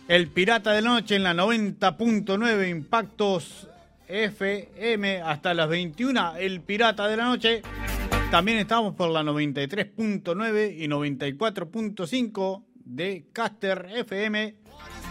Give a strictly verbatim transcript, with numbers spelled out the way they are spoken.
El Pirata de la Noche en la noventa punto nueve Impactos F M hasta las veintiuna. El Pirata de la Noche. También estamos por la noventa y tres punto nueve y noventa y cuatro punto cinco de Caster F M.